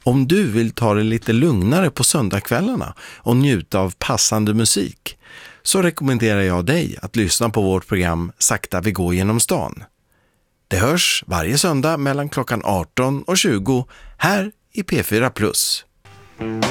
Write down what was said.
Om du vill ta det lite lugnare på söndagskvällarna och njuta av passande musik, så rekommenderar jag dig att lyssna på vårt program Sakta vi går genom stan. Det hörs varje söndag mellan klockan 18 och 20 här i P4+.